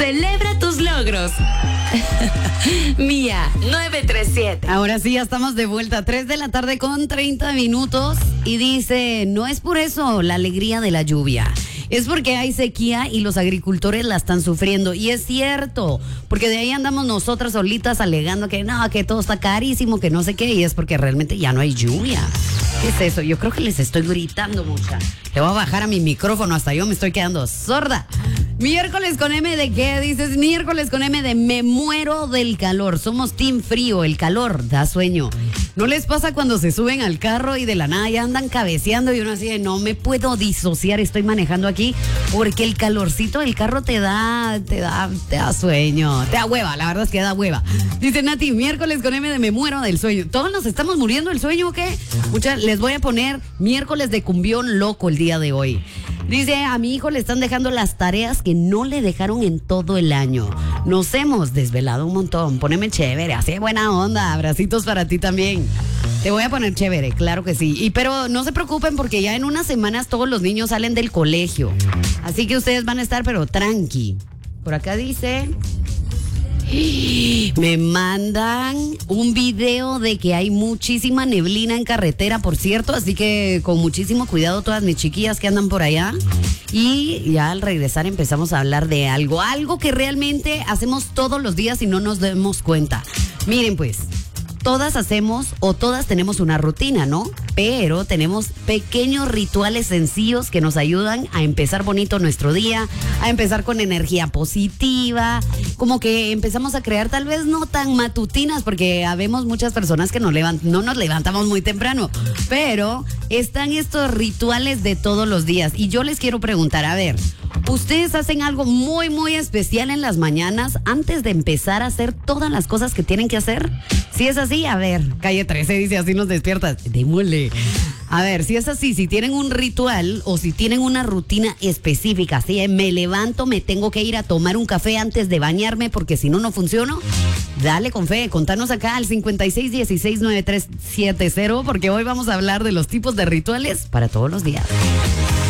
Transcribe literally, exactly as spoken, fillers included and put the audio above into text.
Celebra tus logros. Mía, nueve tres siete. Ahora sí, ya estamos de vuelta. tres de la tarde con treinta minutos. Y dice, no es por eso la alegría de la lluvia. Es porque hay sequía y los agricultores la están sufriendo. Y es cierto, porque de ahí andamos nosotras solitas alegando que no, que todo está carísimo, que no sé qué. Y es porque realmente ya no hay lluvia. ¿Qué es eso? Yo creo que les estoy gritando mucha. Le voy a bajar a mi micrófono, hasta yo me estoy quedando sorda. Miércoles con M de qué, dices, miércoles con M de me muero del calor. Somos team frío, el calor da sueño. ¿No les pasa cuando se suben al carro y de la nada ya andan cabeceando y uno así de no me puedo disociar, estoy manejando aquí porque el calorcito del carro te da, te da, te da sueño, te da hueva, la verdad es que da hueva. Dice Nati, miércoles con M de me muero del sueño. ¿Todos nos estamos muriendo del sueño o qué? Mucha, les voy a poner miércoles de cumbión loco el día de hoy. Dice, a mi hijo le están dejando las tareas que no le dejaron en todo el año. Nos hemos desvelado un montón. Poneme chévere, así de buena onda. Abracitos para ti también. Te voy a poner chévere, claro que sí. Y pero no se preocupen porque ya en unas semanas todos los niños salen del colegio. Así que ustedes van a estar, pero tranqui. Por acá dice... Me mandan un video de que hay muchísima neblina en carretera, por cierto, así que con muchísimo cuidado todas mis chiquillas que andan por allá. Y ya al regresar empezamos a hablar de algo, algo que realmente hacemos todos los días y no nos damos cuenta. Miren pues, todas hacemos o todas tenemos una rutina, ¿no? Pero tenemos pequeños rituales sencillos que nos ayudan a empezar bonito nuestro día, a empezar con energía positiva, como que empezamos a crear tal vez no tan matutinas, porque habemos muchas personas que no, levant- no nos levantamos muy temprano, pero están estos rituales de todos los días. Y yo les quiero preguntar, a ver, ¿ustedes hacen algo muy, muy especial en las mañanas antes de empezar a hacer todas las cosas que tienen que hacer? Si es así, a ver, calle trece dice, así nos despiertas. Démosle. A ver, si es así, si tienen un ritual o si tienen una rutina específica, así, ¿eh? Me levanto, me tengo que ir a tomar un café antes de bañarme porque si no, no funciono. Dale con fe, contanos acá al cincuenta y seis dieciséis noventa y tres setenta porque hoy vamos a hablar de los tipos de rituales para todos los días.